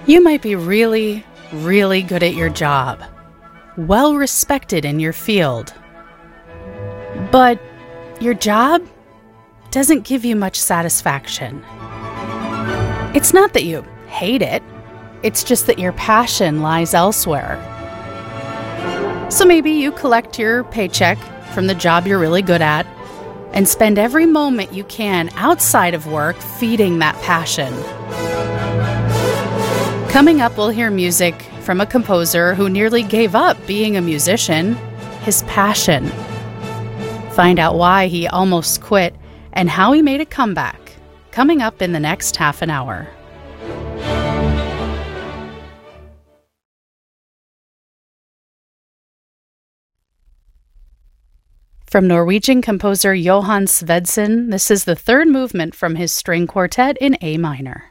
You might be really, really good at your job, well respected in your field, but your job doesn't give you much satisfaction. It's not that you hate it, it's just that your passion lies elsewhere. So maybe you collect your paycheck from the job you're really good at and spend every moment you can outside of work feeding that passion. Coming up, we'll hear music from a composer who nearly gave up being a musician, his passion. Find out why he almost quit and how he made a comeback, coming up in the next half an hour. From Norwegian composer Johan Svendsen, this is the third movement from his string quartet in A minor.